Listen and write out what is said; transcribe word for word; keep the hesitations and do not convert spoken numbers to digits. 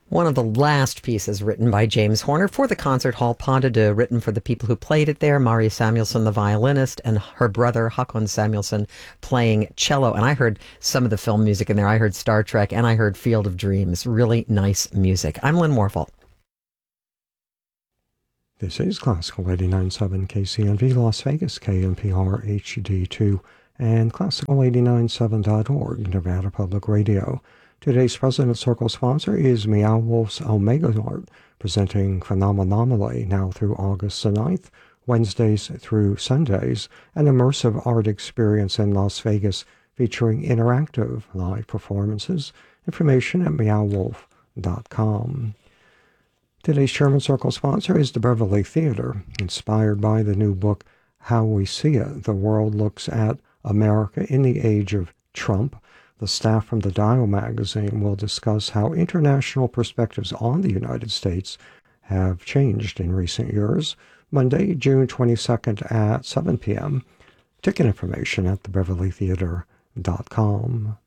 One of the last pieces written by James Horner for the Concert Hall Pas de Deux, written for the people who played it there, Mari Samuelson, the violinist, and her brother, Hakon Samuelson, playing cello. And I heard some of the film music in there. I heard Star Trek, and I heard Field of Dreams. Really nice music. I'm Lynn Morval. This is Classical eighty-nine point seven K C N V Las Vegas, K N P R H D two, and Classical eighty-nine point seven dot org, Nevada Public Radio. Today's President Circle sponsor is Meow Wolf's Omega Art, presenting Phenomenally now through August the ninth, Wednesdays through Sundays, an immersive art experience in Las Vegas featuring interactive live performances. Information at meow wolf dot com. Today's Sherman Circle sponsor is the Beverly Theater, inspired by the new book, How We See It, The World Looks at America in the Age of Trump. The staff from the Dial magazine will discuss how international perspectives on the United States have changed in recent years. Monday, June twenty-second at seven p.m. Ticket information at the beverly theater dot com.